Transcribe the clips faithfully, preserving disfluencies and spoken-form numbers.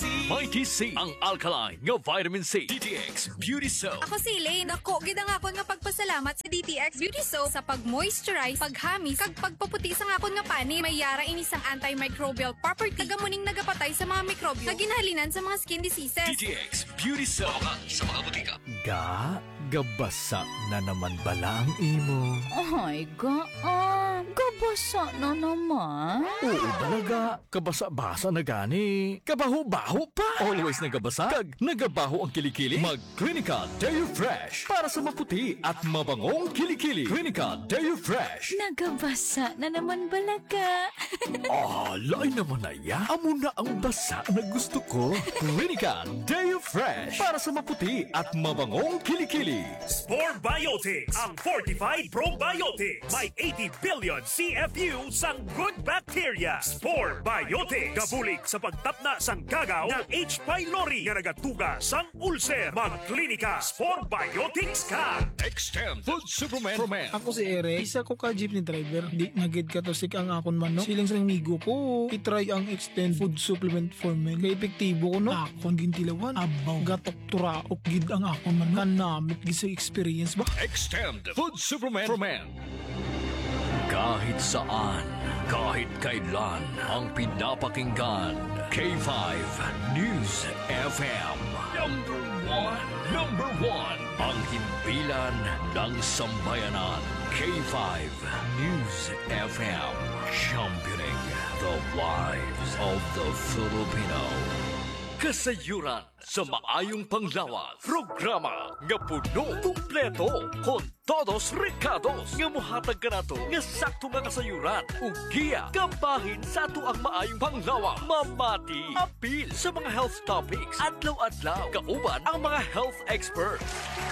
Mighty C, ang alkaline nga vitamin C. D T X Beauty Soap. Ako si Elaine. Ako, gid ang akon nga pagpasalamat sa D T X Beauty Soap sa pag-moisturize, paghamis, kag pagpaputi sa akon nga pani. May yara inis ang antimicrobial property. Kagamuning nagapatay sa mga mikrobyo sa ginahalinan sa mga skin diseases. D T X Beauty Soap sa mga butika. Ga, gabasa na naman bala ang imo. Ay, ga, ah, gabasa na naman. Oo talaga, kabasa-basa na gani. Kabaho-baho pa. Always nagabasa, kag nagabaho ang kilikili. Mag Clinica Deo Fresh para sa maputi at mabangong kilikili. Clinica Deo Fresh. Nagabasa na naman balaga. Ah, lain naman na ya. Amo na ang basa na gusto ko. Clinica Deo Fresh para sa maputi at mabangong kilikili. Spore Biotics, ang Fortified Probiotics. May eighty billion C F U sang good bacteria. Spore Biotics. Gabulig sa pagtapna sang gagaw ng H. pylori nga nagatuga sang ulcer. Magklinika Spore Biotics ka. Extend Food Supplement for Men. Ako si Eric, isa ko ka jeepney driver. Di nagid ka to sik ang akon man, no? Siling sa migo ko, itry ang Extend Food Supplement for Men. Kaya epektibo ko, no? Akon gintilawan, abaw, gatok turaok gid ang akon man. Kanamit gid sa experience ba? Extend Food Supplement for Men. Kahit saan, kahit kailan, ang pinapakinggan. K five News F M. Number one. Number one. Ang himpilan ng sambayanan. K five News F M. Championing the lives of the Filipino. Kasayuran sa maayong panglawas. Programa nga puno kumpleto kon todos recados nga mohatag kanato nga sakto nga kasayuran ug giya kabahin sa ato ang maayong panglawas. Mamati apil sa mga health topics adlaw-adlaw kauban ang mga health experts.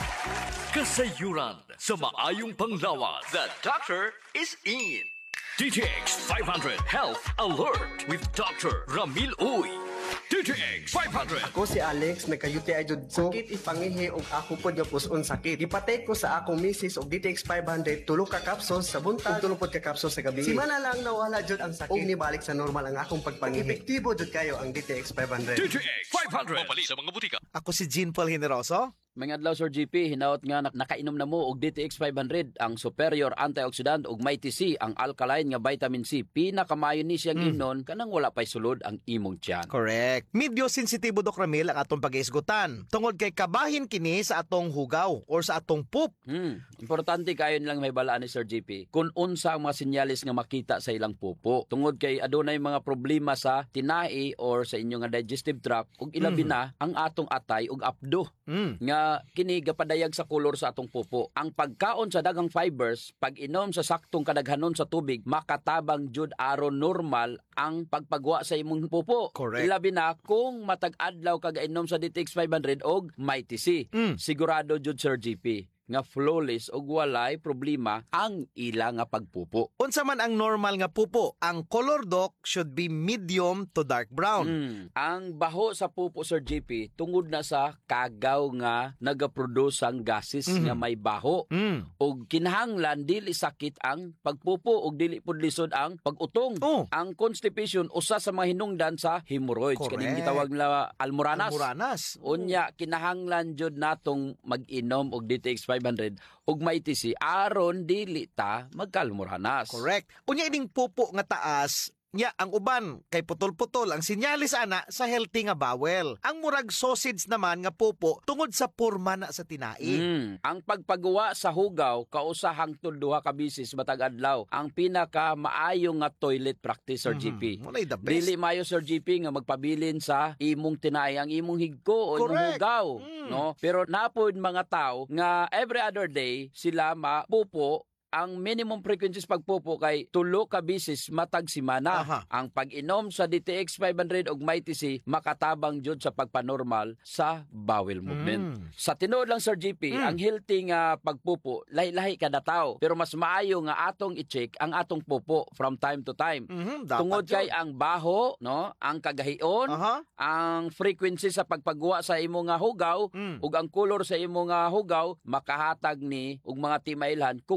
Kasayuran sa maayong panglawas. The doctor is in. D T X five hundred Health Alert with Doctor Ramil Uy. D T X five hundred. Ako si Alex, nagka-U T I jud ko. Sakit ipangihi og ako pod nga puson sakit. Ipatay ko sa akong misis og D T X five hundred, tulo ka capsules sa buntag, tulo pod ka capsules sa gabi. Simana lang nawala jud ang sakit. Og nibalik sa normal ang akong pagpangihi. Epektibo jud kayo ang D T X five hundred. D T X five hundred. Mapali sa mga butika. Ako si Jean Paul Generoso. Mga adlaw Sir G P, hinaot nga na- nakainom na mo og D T X five hundred, ang superior antioxidant ug Mighty C, ang alkaline nga vitamin C. Pinakamayo ni siyang mm. inon kanang wala pay sulod ang imong tiyan. Correct. Medyo sensitibo Doc Ramil ang atong pag-iisgutan. Tungod kay kabahin kini sa atong hugaw or sa atong poop. Hmm. Importante kayo nilang may balaan ni Sir G P kung unsa ang mga sinyalis nga makita sa ilang pupo. Tungod kay adunay mga problema sa tinai or sa inyong nga digestive tract ug ilabi mm. na ang atong atay ug apdo. Mm. Nga kini gapadayag sa kolor sa atong pupo. Ang pagkaon sa daghang fibers, pag-inom sa saktong kadaghanon sa tubig, makatabang jud aron normal ang pagpagwa sa imong pupo. Correct. Ilabi na kung matag adlaw kag inom sa D T X five hundred og Mighty C. Mm. Sigurado jud Sir G P nga flawless og walay problema ang ila nga pagpupo. Unsa man ang normal nga pupo, ang color Doc should be medium to dark brown. Mm. Ang baho sa pupo Sir G P tungod na sa kagaw nga nagaproduce ang gases mm. nga may baho. Mm. Og kinahanglan dili sakit ang pagpupo og dili pud lisod ang pag-utong. Oh. Ang constipation usa sa mga hinungdan sa hemorrhoids kaning gitawag na almoranas. Almoranas. Unya kinahanglan jud natong mag-inom og D T X five hundred ug Mighty C aron dili ta magkalmuranas. Correct. Unya ining pupo nga taas, nya ang uban kay putol-putol ang sinyalis ana sa healthy nga bowel. Ang murag sausage naman nga pupo tungod sa porma na sa tinai. Mm. Ang pagpagawa sa hugaw kausa hangtod duha ka bisis matag adlaw ang pinaka maayo nga toilet practice Sir G P. Mm, the best. Dili maayo Sir G P nga magpabilin sa imong tinai ang imong higko o imong hugaw, mm. no? Pero napod mga tao nga every other day sila mapupo. Ang minimum frequencies pagpupo kay tulo ka bisis matag simana. Aha. Ang pag-inom sa D T X five hundred ug Mighty C makatabang jud sa pagpanormal sa bowel movement. Mm. Sa tinuod lang Sir G P, mm. ang healthy nga pagpupo lahi-lahi kada tawo, pero mas maayo nga atong i-check ang atong pupo from time to time. Mm-hmm, tungod kay ang baho, no, ang kagahion, uh-huh. ang frequency sa pagpagawa sa imo nga hugaw mm. ug ang color sa imo nga hugaw makahatag ni og mga timailhan kung naa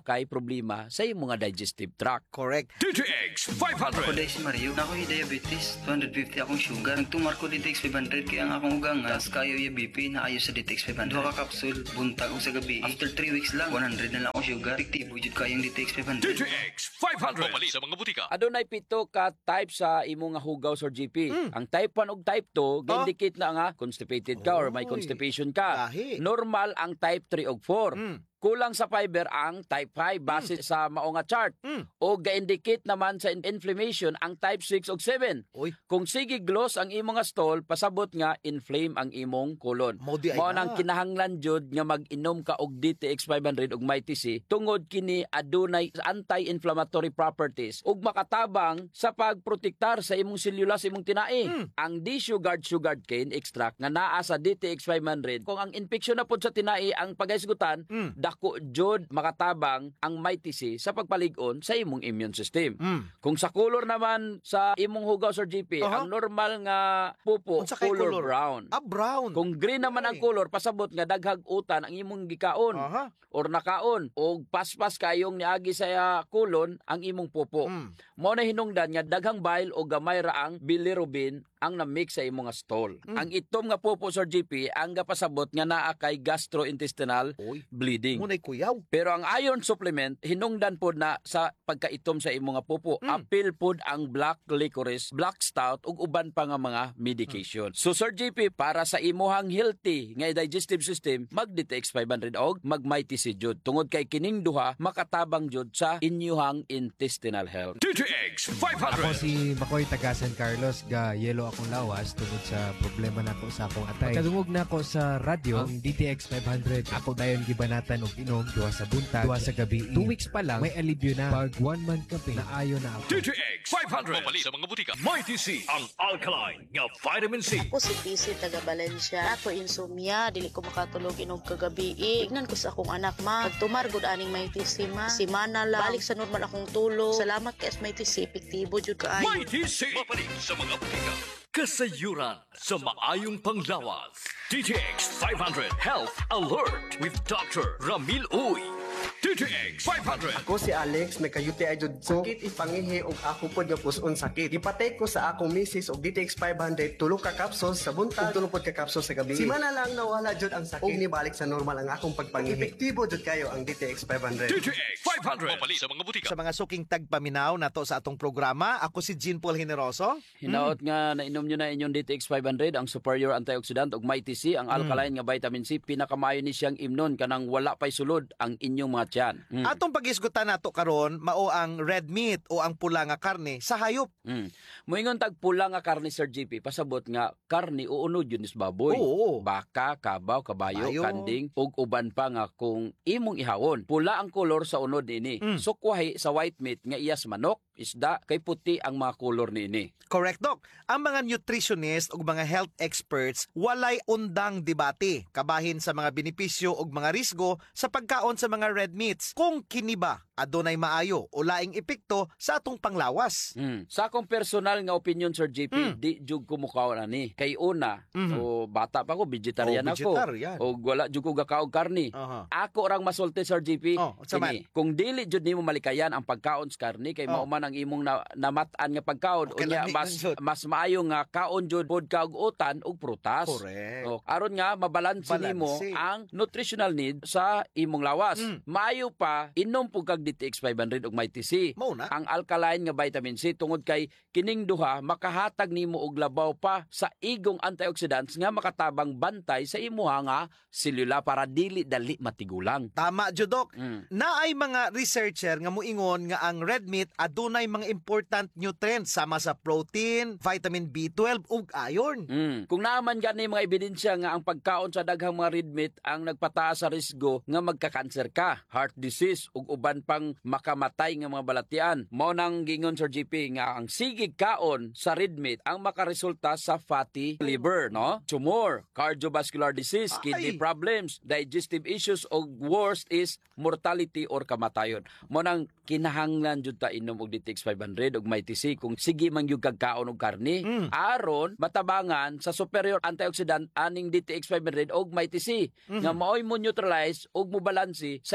kay problema sa imong nga digestive tract. Correct. D T X five hundred. Ako dahil si Mario, na ako yung diabetes, two hundred fifty akong sugar. Nagtumar ko D T X five hundred, kaya ang akong ugangas, kayo yung B P na ayo sa D T X five hundred. Duha ka kapsul, buntag o sa gabi. After three weeks lang, one hundred na lang akong sugar. Tiktibo jud kayong D T X five hundred. D T X five hundred. Pumali sa mga butika. Adunay pito ka type sa imong nga hugaw Sir G P. Mm. Ang type one ug type two, ga-indicate na nga constipated ka or may Oy. constipation ka. Lahi. Normal ang type three ug four. Mm. Kulang sa fiber ang type five base sa mao nga chart. Mm. O ga-indicate naman sa in- inflammation ang type six ug seven. Oy. Kung sige gloss ang imong nga stool, pasabot nga inflame ang imong colon. Mo di ay Mao na. nang kinahanglan jud nga mag-inom ka og D T X five hundred ug Mighty C tungod kini adunay anti-inflammatory properties ug makatabang sa pagprotektar sa imong selula sa imong tinai. Mm. Ang D-sugared sugared cane extract nga naa sa D T X five hundred, kung ang infeksyon na pod sa tinai ang pagahisgutan, Mm. dako jud makatabang ang Mighty C sa pagpalig-on sa imong immune system. Mm. Kung sa color naman sa imong hugaw Sir G P, Aha. ang normal nga pupo Unsa kay color, color? brown. Ah, brown. Kung green naman ang Okay. color, pasabot nga daghag utan ang imong gikaon Aha. or nakaon o paspas kayong niagi sa uh, kulon ang imong pupo. Mm. Mao na hinungdan nga daghang bile o gamay ra ang bilirubin ang na-mix sa imong nga stool. Mm. Ang itom nga pupo Sir G P ang gapasabot nga naa kay gastrointestinal Oy. bleeding. Munay kuyaw. Pero ang iron supplement hinungdan pod na sa pagkaitom sa imong nga pupo. Mm. Apil pod ang black licorice, black stout ug uban pa nga mga medication. Mm. So Sir G P, para sa imuhang healthy nga digestive system, mag D T X five hundred og mag Mighty C jud. Tungod kay kining duha makatabang jud sa inyuhang intestinal health. D T X five Ako hundred. si Makoy taga San Carlos, ga yelo akong lawas tungod sa problema nako sa akong atay. Kadungog nako sa radyo ang D T X five hundred. Ako dayon gibanatan og inom duha sa buntag, duha sa gabi. Two weeks pa lang may alibyo na. Pag one month kape na ayo na ako. D T X five hundred. Pumali sa mga butika. Mighty C, ang alkaline nga vitamin C. Ako si P C taga Valencia. Ako insomnia, dili ko makatulog inog kagabi. Ignan ko sa akong anak ma. Pagtumar gud aning Mighty C ma. Simana lang. Balik sa normal akong tulog. Salamat kay Mighty C. Epektibo jud kaayo. Mighty C. Mapalik sa mga butika. Kasayuran sa maayong panglawas. D T X five hundred Health Alert with Doctor Ramil Uy. D T X five hundred. Ako si Alex, nagka-U T I jud ko. Sakit ipangihi og ako pod nga puson sakit. Ipatay ko sa akong misis og D T X five hundred, tulo ka capsules sa buntag, ug tulo pod ka capsules sa gabi. Simana lang nawala jud ang sakit. Og nibalik sa normal ang akong pagpangihi. Epektibo jud kayo ang D T X five hundred. D T X five hundred. Mapali sa mga butika. Sa mga suking tagpaminaw nato sa atong programa, ako si Jean Paul Generoso. Hinaot nga nainom nyo na inyong D T X five hundred, ang superior antioxidant ug Mighty C, ang alkaline nga vitamin C, pinakamayo ni siyang imnon kanang wala pay sulod ang inyong mga tiyan. Mm. Atong pag-isgutan nato karon mao ang red meat o ang pula nga karne sa hayop. Mm. Moingon tag pula nga karne Sir G P, pasabot nga karne uunod yun is baboy. Oo. Baka, kabaw, kabayo, Kabayo. kanding ug uban pa nga kung imong ihawon. Pula ang kolor sa unod nini. Mm. Sukwahi sa white meat nga iyas manok, isda, kay puti ang mga kolor nini. Correct, Doc. Ang mga nutritionist ug mga health experts walay undang debate kabahin sa mga benepisyo ug mga risgo sa pagkaon sa mga red meats. Kung kini ba adunay maayo o laing epekto sa atong panglawas. Mm. Sa akong personal nga opinion Sir G P, Mm. di jud ko mukaon ani. Kay una, Mhm. o bata pa ko, vegetarian Oh, ako. vegetarian. O wala jud ko gakaog karni. Aha. Ako rang masulti Sir G P. Oh, unsa man? kini. Kung dili jud nimo malikayan ang pagkaon sa karni kay Oh. mao man ang imong na, namatan nga pagkaon, Okay unya lang, mas Jud. mas maayo nga kaon jud pod ka og utan ug prutas. Correct. O, aron nga mabalanse nimo Balanse. ang nutritional need sa imong lawas. Mm. Maayo pa inom pug kag D T X five hundred ug Mighty C. Mao na. Ang alkaline nga vitamin C tungod kay kining duha makahatag nimo og labaw pa sa igong antioxidants nga makatabang bantay sa imuha nga selula para dili dali matigulang. Tama, Judok. Mm. Naay mga researcher nga muingon nga ang red meat adunay mga important nutrients sama sa protein, vitamin B twelve ug iron. Mm. Kung naaman gani mga ebidensya nga ang pagkaon sa daghang mga red meat ang nagpataas sa risgo nga magka-cancer ka, heart disease ug uban pang makamatay nga mga balatian. Mao nang gingon Sir G P nga ang sigig kaon sa red meat ang makaresulta sa fatty liver, no? Tumor, cardiovascular disease, Ay. kidney problems, digestive issues ug worst is mortality or kamatayon. Mao nang kinahanglan jud ta inom og D T X five hundred ug Mighty C kung sige man gyud kag kaon og karne. Mm. Aron matabangan sa superior antioxidant aning D T X five hundred ug Mighty C Mhm. nga maoy mo neutralize ug mo balanse sa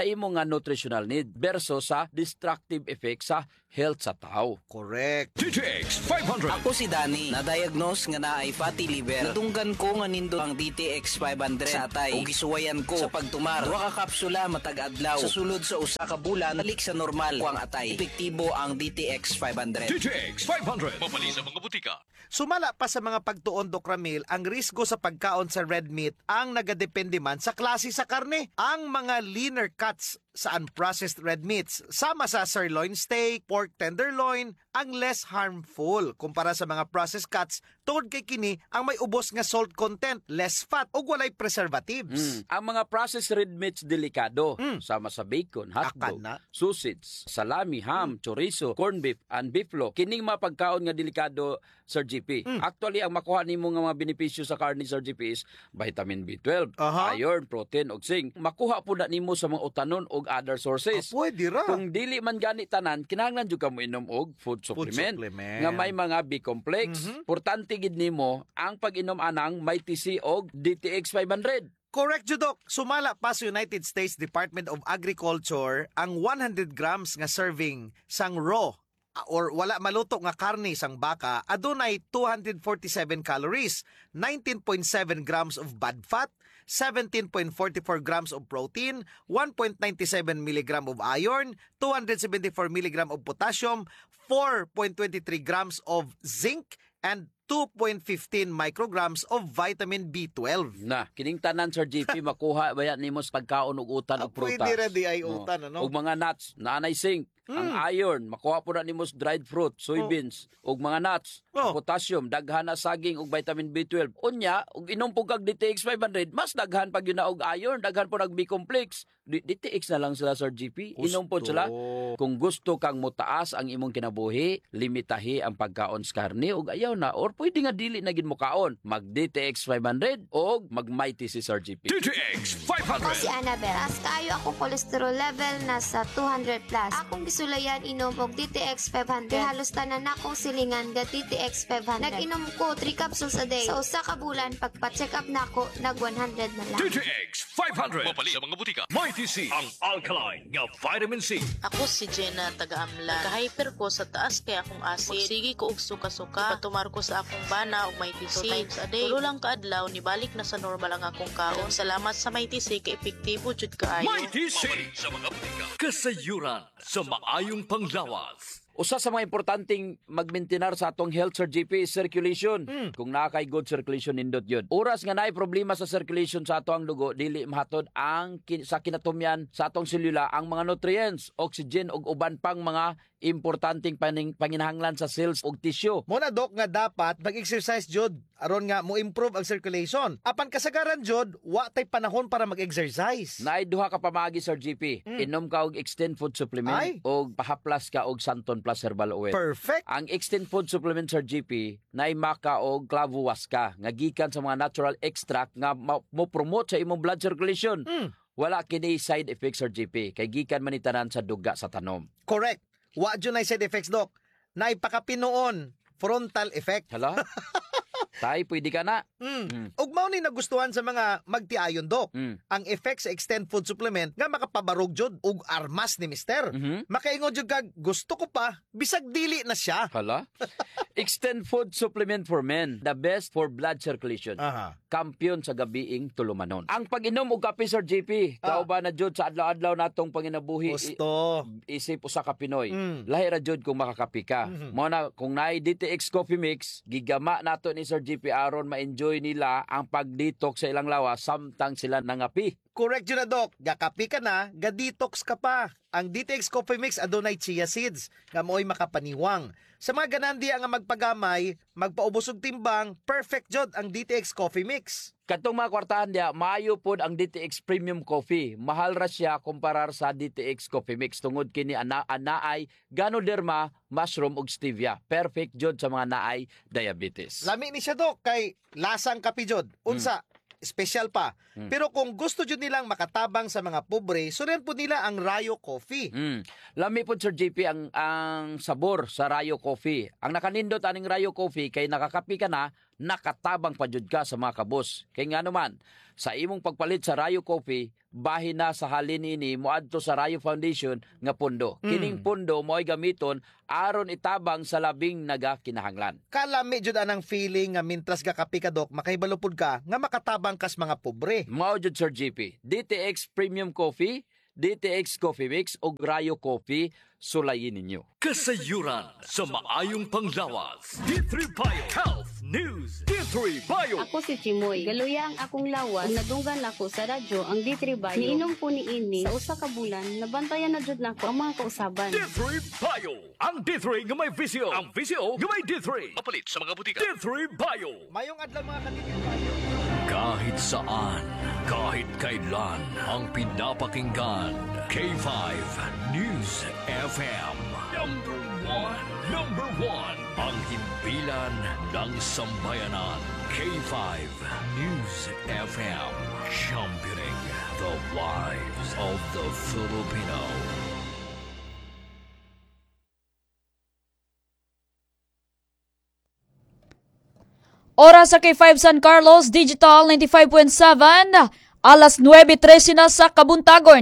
imo nga nutritional need versus sa destructive effect sa health sa tao. Correct. D T X five hundred. Ako si Danny, na-diagnose nga naay fatty liver. Natunggan ko nga nindo ang D T X five hundred sa atay. O gisuwayan ko sa pagtumar. Duha ka kapsula matag adlaw. Sa sulod sa usa ka bulan, balik sa normal ko ang atay. Epektibo ang D T X five hundred. D T X five hundred. Mapali sa mga butika. Sumala pa sa mga pagtuon, Doc Ramil, ang risgo sa pagkaon sa red meat ang nagadepende man sa klase sa karne. Ang mga leaner cuts sa unprocessed red meats, sama sa sirloin steak, pork tenderloin, ang less harmful kumpara sa mga processed cuts tungod kay kini ang may ubos nga salt content, less fat ug walay preservatives. Mm. Ang mga processed red meats delikado, mm. sama sa bacon, hotdog, sausage, salami, ham, mm. chorizo, corned beef, and beeflo. Kining mga pagkaon nga delikado, Sir G P. Mm. Actually, ang makuha nimo nga mga benepisyo sa karne, Sir G P, is vitamin B twelve, uh-huh. iron, protein, ug zinc. Makuha po na nimo sa mga utanon ug other sources. Oh, pwede ra. Kung dili man gani tanan, kinahanglan jud ka mo inom og food supplement, food supplement nga may mga B-complex. Mm-hmm. Importante gid nimo ang pag-inom anang may T C og D T X five hundred. Correct, Judok. Sumala pa sa United States Department of Agriculture ang one hundred grams nga serving sang raw or wala maluto nga karne sang baka adunay two hundred forty-seven calories, nineteen point seven grams of bad fat, seventeen point four four grams of protein, one point nine seven milligram of iron, two hundred seventy-four milligram of potassium, four point two three grams of zinc, and two point one five micrograms of vitamin B twelve. Na, kining tanan, Sir G P, makuha bayan nimo sa pagkaon og utan og prutas. Pwede ra di ay utan, ano? Og mga nuts, naanay zinc. Mm. Ang iron, makuha po na nimo dried fruit, soybeans, oh. ug mga nuts, oh. potassium, daghan na saging ug vitamin B twelve. Unya, ug inom po kag D T X five hundred, mas daghan pag yun na og iron, daghan po nag B-complex. D T X na lang sila, Sir G P. Inom po sila. Kung gusto kang mutaas ang imong kinabuhi, limitahi ang pagkaon sa karne ug ayaw na, or pwede nga dili na gid mo kaon. Mag D T X five hundred o mag Mighty si Sir G P. D T X five hundred. Ako si Annabel. As kayo ako cholesterol level nasa two hundred plus. Akong sulayan inom og D T X five hundred. Halos tanan akong silingan ga D T X five hundred. Nag-inom ko three capsules a day. Sa usa ka bulan pagpa-check up nako nag one hundred na lang. D T X five hundred. Mapali sa mga butika. Mighty C, ang alkaline nga vitamin C. Ako si Jenna taga-Amlan. Ka-hyper ko sa taas kay akong acid. Magsigi ko og suka-suka. Ipatumar ko sa akong bana og Mighty C. Two times a day. Tulo lang kaadlaw nibalik na sa normal ang akong kaon. Salamat sa Mighty C kay epektibo jud kaayo. Mighty C sa mga butika. Kasayuran sa maayong panglawas. Usa sa mga importanteng magmaintenar sa atong health, Sir G P, is circulation. Mm. Kung nakay good circulation, nindot yun. Oras nga naay problema sa circulation sa atong dugo, dili mahatod ang kin- sa kinatumyan sa atong selula ang mga nutrients, oxygen ug uban pang mga importanteng paning, panginahanglan sa cells ug tissue. Muna, Dok, nga dapat mag-exercise jud aron nga mo improve ang circulation. Apan kasagaran jud, wa tay panahon para mag-exercise. Naay duha ka pamaagi, Sir G P. Mm. Inom ka og extend food supplement Ay. og pahaplas ka og Santon Plus herbal oil. Perfect. Ang extend food supplement, Sir G P, naay maka og clavuasca nga gikan sa mga natural extract nga mo promote sa imong blood circulation. Mm. Wala kini side effects, Sir G P, kay gikan man ni tanan sa duga sa tanom. Correct. Wa jud nay side effects, Doc. Naay pakapinuon frontal effect. Hala? Tay, pwede ka na. Mm. Mm. Ug mao ni nagustuhan sa mga magtiayon, Doc. Mm. Ang effect sa extend food supplement nga makapabarog jud og armas ni mister. Mm-hmm. Makaingon jud kag gusto ko pa bisag dili na siya. Hala? Extend food supplement for men, the best for blood circulation. Aha. Kampiyon sa gabiing tulumanon. Ang pag-inom og kape, Sir G P, ah. kauban na jud sa adlaw-adlaw natong panginabuhi. Gusto. I- isip usa ka Pinoy. Mm. Lahi ra jud kung makakape ka. Mm-hmm. Mo na kung naay D T X coffee mix, gigama nato ni Sir G P aron ma-enjoy nila ang pag-detox sa ilang lawas samtang sila nangapi. Correct yun na, Doc. Gakapi ka na, ga-detox ka pa. Ang D T X Coffee Mix adunay chia seeds nga mo'y makapaniwang. Sa mga ganandi nga magpagamay, magpaubos og timbang, perfect jud ang D T X Coffee Mix. Katong mga kwartahan dia, maayo pod ang D T X Premium Coffee. Mahal ra siya kumparar sa D T X Coffee Mix tungod kini ana anaay Ganoderma, mushroom ug stevia. Perfect jud sa mga naay diabetes. Lami ni siya, Doc, kay lasang kape jud. Unsa? Hmm. Special pa. Mm. Pero kung gusto jud nilang makatabang sa mga pobre, sunan po nila ang Rayo Coffee. Mm. Lami po, Sir J P, ang ang sabor sa Rayo Coffee. Ang nakanindot aning Rayo Coffee kay nakakapi ka na, nakatabang pa jud ka sa mga kabos. Kay nga naman, sa imong pagpalit sa Rayo Coffee, bahin na sa halin ini moadto sa Rayo Foundation nga pundo. Mm. Kining pundo mo'y gamiton aron itabang sa labing nagakinahanglan. Kalami jud anang feeling nga mintras ka kapi ka dok, makahibalupod ka nga makatabang kas mga pobre. Mao jud Sir G P. D T X Premium Coffee, D T X Coffee Mix o Rayo Coffee, sulayin ninyo. Kasayuran sa maayong panglawas. D three Bio Health News. D three Bio. Ako si Chimoy. Galuya ang akong lawas. Kung nadunggan ako sa radyo ang D three Bio. Niinom ko ni ini sa usa ka bulan, nabantayan na jud nako ang mga kausaban. D three Bio. Ang D three nga may visio. Ang visio nga may D three. Mapalit sa mga butika. D three Bio. Mayong adlaw mga ka-D three Bio. Kahit saan, kahit kailan, ang pinapakinggan. K five News F M. Number one. Number one. Ang himpilan ng sambayanan. K five News F M. Championing the lives of the Filipino. Oras sa K five San Carlos Digital ninety-five point seven, alas nuwebe trese na sa Kabuntagon.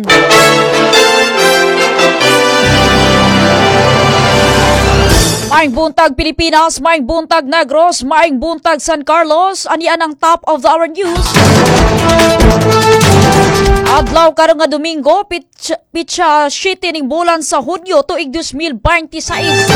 Maing buntag Pilipinas, maing buntag Negros, maing buntag San Carlos, anian ang top of the hour news. Adlaw karon nga Domingo, pitsa, pitsa siyete ning bulan sa Hunyo tuig twenty twenty-six.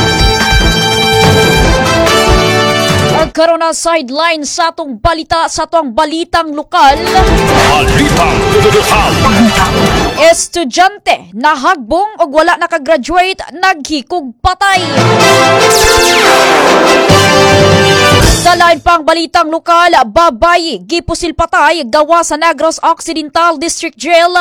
Magkaroon na sideline sa atong balita sa atong balitang lokal. Balitang lokal. Estudyante nahagbong og wala nakagraduate naghikog patay. Sa lain pang balitang lokal, babayi gipusil patay gawa sa Negros Occidental District Jail.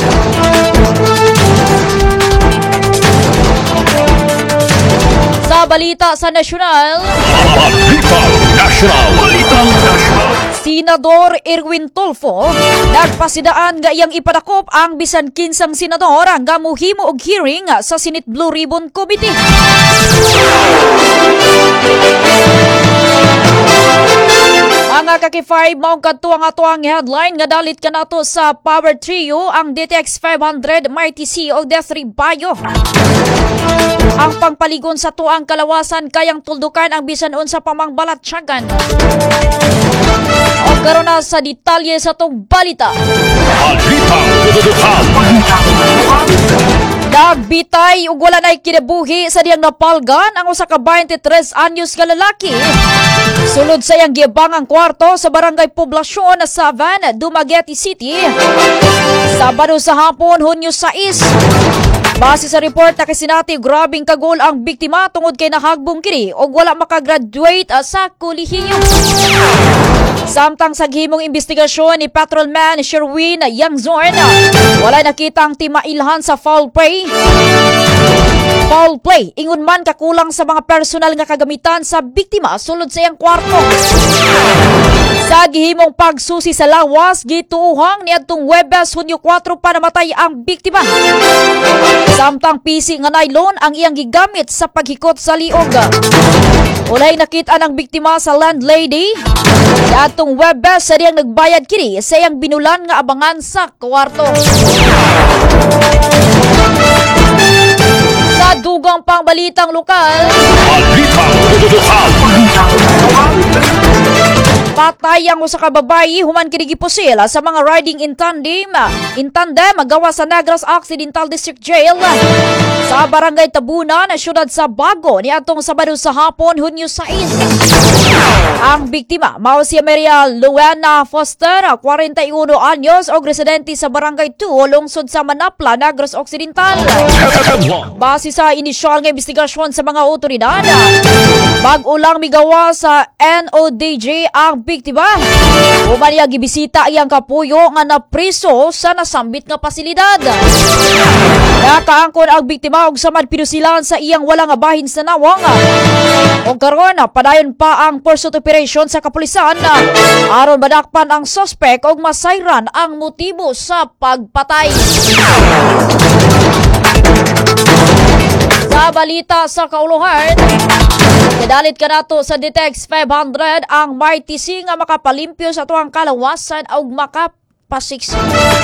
Sa balita sa nasyonal, Balitang National. Balitang National. Senador Erwin Tulfo nagpasidaan nga iyang ipadakop ang bisan kinsang senador nga muhimo og hearing sa Senate Blue Ribbon Committee. Mga ka-K five, maong katuang-atuang headline nga dalit ka nato sa Power Trio ang D T X five hundred Mighty C o D three Bio. Ang pangpaligon sa tuang kalawasan kayang tuldukan ang bisan unsa pamang balatsagan. O karon na sa detalye sa tong balita. Balitang lokal. Nagbitay ug wala nay kinabuhi sa diyang napalgan ang usa ka twenty-tres anyos nga lalaki. Sulod sa iyang gibangang kwarto sa barangay Poblasyon sa Savan, Dumaguete City. Sabado sa hapon, Hunyo sais. Base sa report na kasinati, grabing kagol ang biktima tungod kay nahagbong kini og wala makagraduate sa kolehiyo. Samtang sa gihimong investigasyon ni Patrolman Sherwin Yangzorn, wala nakitang timailhan sa foul play. Foul play, ingon man kakulang sa mga personal nga kagamitan sa biktima sulod sa iyang kwarto. Sa gihimong pagsusi sa lawas, gituuhang niadtong Huwebes, Hunyo four pa namatay ang biktima. Samtang P C nga nylon ang iyang gigamit sa paghikot sa liog. Ulay nakita ng biktima sa landlady. Niadtong Huwebes sa diyang nagbayad kini sa iyang binulan nga abangan sa kwarto. Sa dugang pang balitang lokal, patay ang usa ka babayi human kini gipusil sa mga riding in tandem in tandem gawa sa Negros Occidental District Jail sa barangay Tabunan, siyudad sa Bago niadtong Sabado sa hapon, Hunyo sais. Ang biktima mao si Maria Luana Foster, forty-one anyos og residente sa barangay two, lungsod sa Manapla, Negros Occidental. Base sa inisyal nga investigasyon sa mga otoridad, bag-ulang migawa sa N O D J ang biktima. Human niya gibisita iyang kapuyo nga napriso sa nasambit nga pasilidad. Nakaangkon ang biktima og samad pinusilan sa iyang wala nga bahin sa nawang. O karon padayon pa ang pursuit operation sa kapulisan aron madakpan ang suspect og masayran ang motibo sa pagpatay. Sa balita sa kauluhan, kadalit ka nato sa D T X five hundred ang Mighty C nga makapalimpyo sa tuwang kalawasan o makapasiksik.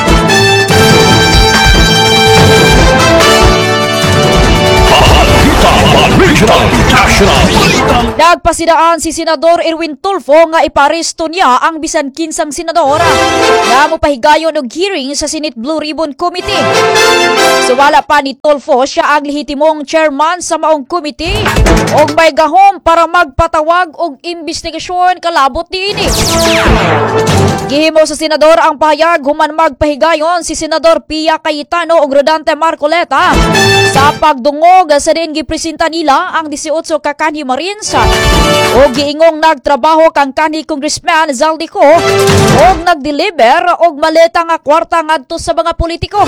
Nagpasidaan si Senador Erwin Tulfo nga iparesto niya ang bisan kinsang senador nga mopahigayon og hearing sa Senate Blue Ribbon Committee. Suwala pa ni Tulfo, siya ang lehitimong chairman sa maong committee og may gahom para magpatawag og investigasyon kalabot niini. Gihimo sa senador ang pahayag human magpahigayon si Senador Pia Cayetano og Rodante Marcoleta sa pagdungog sa din gipresenta nila ang eighteen ka kanhi Marines o giingong nagtrabaho kang kanhi Congressman Zaldico og nagdeliver og maleta nga kwarta ngadto sa mga politiko.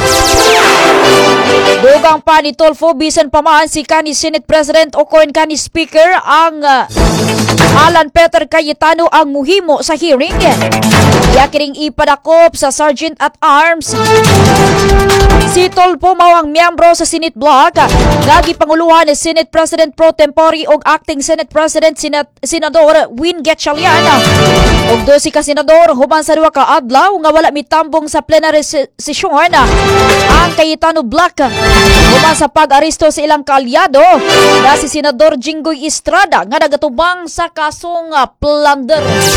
Dugang pa ni Tulfo bisan pa man si kanhi Senate President o kon kanhi Speaker ang uh, Alan Peter Cayetano ang muhimo sa hearing. Yakiring ipadakop sa Sergeant at Arms. Si Tulfo mao ang miyembro sa Senate Block nga gipanguluhan ni Senate President Pro Tempore og Acting Senate President Senat- Senador Win Gatchalian. Og do si ka senador human sa duha ka adlaw nga wala mitambong sa plenary session ang Cayetano Block human sa pag-aresto sa ilang kaalyado na si Senador Jinggoy Estrada nga nagatubang sa kasong uh, plunder.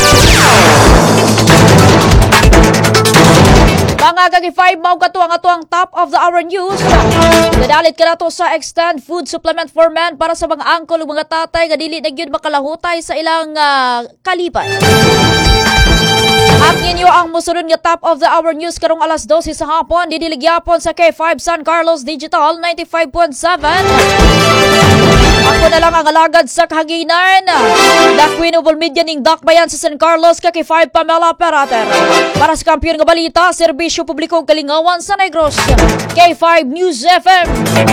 Mga gagi five mao katuang atuang top of the hour news. Nadalit ka nato sa Extend Food Supplement for Men para sa mga angkol ug mga tatay nga dili na gyud makalahutay sa ilang uh, kaliban. Ang inyo ang musunod nga top of the hour news karong alas twelve sa hapon didiligyapon sa K five San Carlos Digital ninety-five point seven. Ako na lang ang alagad sa kahaginan. The Queen of All Media ning Dakbayan sa San Carlos ka K five Pamela Perater. Para sa kampiyon nga balita, serbisyo publiko kalingawan sa Negros. K five News F M.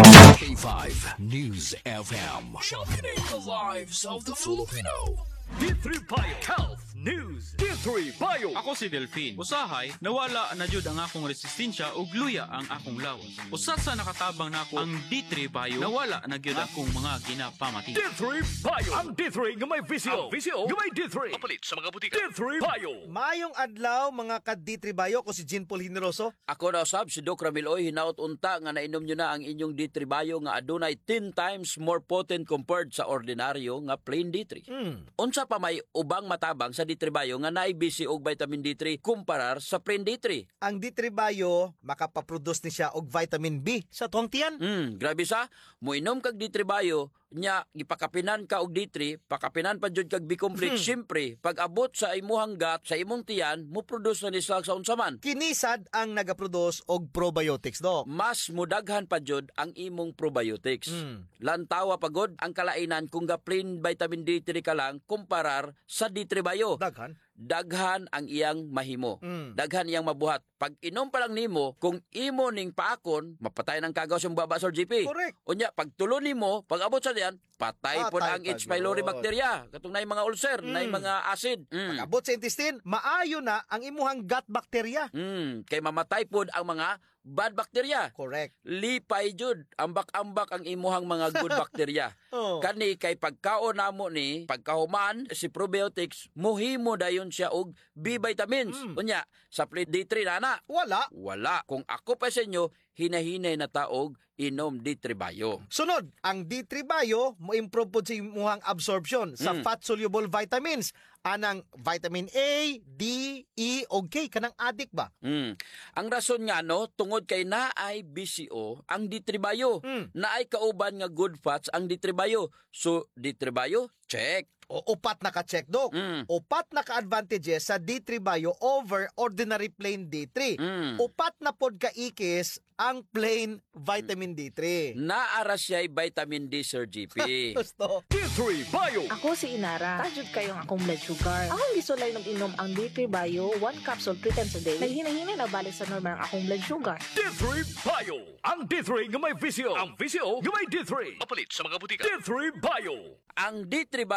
K five News F M. Championing the lives of the Filipino. D three Bio Health News. D three Bio. Ako si Delphine. Usahay, nawala na jud ang akong resistensya ug luya ang akong lawas. Usat sa nakatabang nako ang D three Bio, nawala na gyud akong mga ginapamati. D three Bio. Ang D three nga may visio. Ang visio nga may D three. Kapalit sa mga butika. D three Bio. Mayong adlaw mga ka-D three Bio ko si Jean Paul Hineroso. Ako na usab si Doc Ramiloy, hinaut unta nga nainom nyo na ang inyong D three Bio nga adunay ten times more potent compared sa ordinaryo nga plain D three. Hmm. Unsa pa may ubang matabang sa D three Bio nga naay B C og vitamin D three kumparar sa plain D three. Ang D three Bio makapaproduce ni siya og vitamin B sa tuwang tiyan. Hmm, grabe sa moinom kag D three Bio nya gipakapinan ka og D three, pakapinan pa jud kag B-complex. Hmm. Siyempre, pag abot sa imuhang gut, sa imong tiyan, mo produce na ni sa unsa man. Kinisad ang nagaproduce og probiotics do. Mas mudaghan pa jud ang imong probiotics. Hmm. Lantawa pagod ang kalainan kung ga plain vitamin D three ka lang kumparar sa D three Bio. Daghan. Daghan ang iyang mahimo. Mm. Daghan iyang mabuhat. Pag inom pa lang nimo, kung imo ning paakon, mapatay ng kagaw sa baba Sir G P. Correct. Unya, pag tulo nimo, pag abot sa diyan, patay, patay po ang pa H. pylori bacteria. Katong nay mga ulcer, mm. nay mga acid. Mm. Pag abot sa intestine, maayo na ang imuhang gut bacteria. Mm. Kay mamatay po ang mga bad bacteria. Correct. Lipay jud, ambak-ambak ang imuhang mga good bacteria. Oh. Kani kay pagkaon namo ni, pagkahuman si probiotics, muhimo dayon siya og B vitamins. Mm. Unya, sa plain D three nana, wala. Wala. Kung ako pa sa inyo, hinahinay na taog inom D three Bio. Sunod, ang D three Bio mo improve po sa imuhang absorption sa Mm. fat-soluble vitamins. Anang vitamin A, D, E, o K. Kanang adik ba? Mm. Ang rason nga no, tungod kay naay B C O ang D three Bio. Mm. Naay kauban nga good fats ang D three Bio. So D three Bio, check. O upat na ka-check, Dok. Mm. Upat na ka-advantages sa D three Bio over ordinary plain D three. Mm. Upat na pod ka-ikis ang plain vitamin D three. Naara siya'y vitamin D, Sir G P. Gusto. D three Bio. Ako si Inara. Tajud kayong akong blood sugar. Akong gisulay ng inom ang D three Bio, one capsule three times a day. Naghinay-hinay na balik sa normal ang akong blood sugar. D three Bio. Ang D three nga may visio. Ang visio nga may D three. Kapalit sa mga butika. D three Bio. Ang D three Bio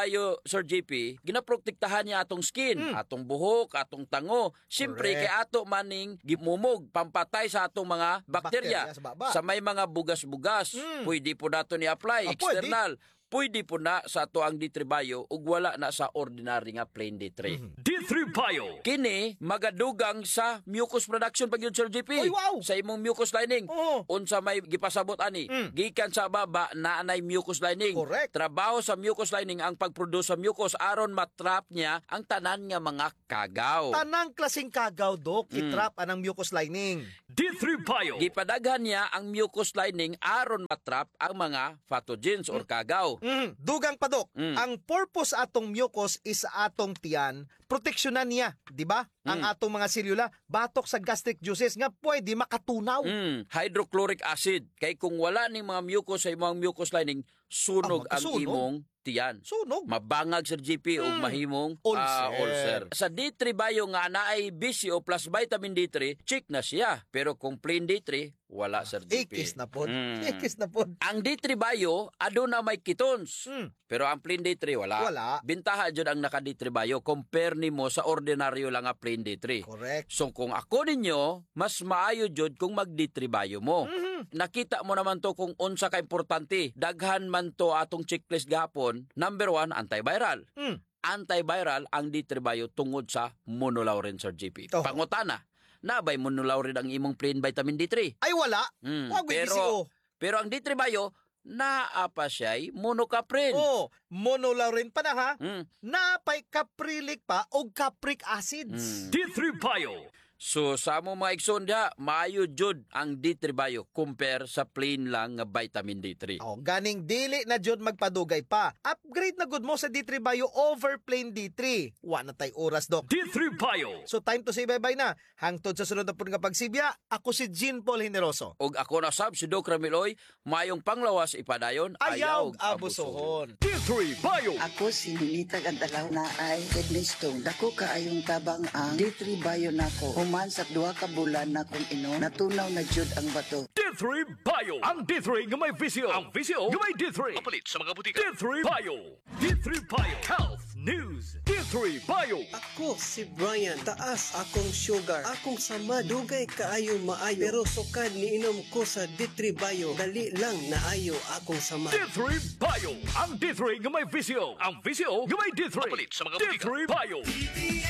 Sir J P, ginaprotektahan niya atong skin, atong buhok, atong tango. Siyempre, Correct. kay ato maning gimumog, pampatay sa atong mga bakterya. Bakterya sa baba. Sa may mga bugas-bugas, pwede po nato ni-apply, Ah, pwede. external. Pwede po na sa ato ang D three Bio ug wala na sa ordinary nga plain D three. D three Bio. Kini magadugang sa mucus production pag yun, Sir J P. Oy, wow! Sa imong mucus lining. Oo. Unsa may gipasabot ani, gikan sa baba na anay mucus lining. Correct. Trabaho sa mucus lining ang pagproduce sa mucus aron matrap niya ang tanan nga mga kagaw. Tanang klaseng kagaw, Dok, Mm. itrap anang mucus lining. D three Bio. Gipadaghan niya ang mucus lining aron matrap ang mga pathogens or kagaw. Mm. Dugang pa, Dok. Mm. Ang purpose atong mucus is sa atong tiyan, proteksyonan niya, di ba? Ang Mm. atong mga selula, batok sa gastric juices nga pwede makatunaw. Mm, hydrochloric acid. Kay kung wala ning mga mucus sa imong mucus lining, sunog Ah, ang magkasunog. imong tiyan. Sunog. Mabangag, Sir G P, ug Mm. mahimong Ulcer. ah, ulcer. Sa D three Bio nga naay B C O plus vitamin D three, check na siya. Pero kung plain D three, wala, Sir G P. Ikis na po. Mm. Ikis na po. Ang D three Bio, aduna may ketones. Mm. Pero ang plain D three, wala. Wala. Bintaha dyan ang naka D three Bio. Compare nimo sa ordinaryo lang nga plain D three. Correct. So kung ako ninyo, mas maayo jud kung mag D three Bio mo. Mhm. Nakita mo naman to kung unsa ka importante. Daghan man to atong checklist gahapon. Number one, antiviral. Mm. Antiviral ang D three Bio tungod sa monolaurin, Sir G P. Oh. Pangutana, nabay monolaurin ang imong plain vitamin D three? Ay, wala. Mm, Wag may B C O. pero, pero ang D three Bio, naa pa siya'y monocaprin. Oh, monolaurin pa na ha. Mm. Napay caprilic pa o capric acids. Mm. D three Bio. So sa mo mga igsoon diha, maayo jud ang D three Bio compare sa plain lang nga vitamin D three. Oh, ganing dili na jud magpadugay pa. Upgrade na gud mo sa D three Bio over plain D three. Wa na tay oras, Dok. D three Bio. So time to say bye-bye na. Hangtod sa sunod na pud nga pagsibya, ako si Jean Paul Generoso. Og ako na sab si Doc Ramiloy, mayong panglawas ipadayon, ayaw, Ayaw abusohon. D three Bio. Ako si Ninita Gandalaw na ay kidney stone. Dako kaayong tabang ang D three Bio nako. Human sa duha ka bulan na kung inom, natunaw na jud ang bato. D three Bio. Ang D three nga may visio. Ang visio nga may D three. Kapalit sa mga butika. D three Bio. D three Bio. Health News. D three Bio. Ako si Brian, taas akong sugar, akong sama, dugay kaayo maayo, pero sukad niinom ko sa D three Bio, dali lang naayo akong sama. D three Bio. Ang D three nga may visio. Ang visio nga may D three. Kapalit sa mga butika. D three Bio.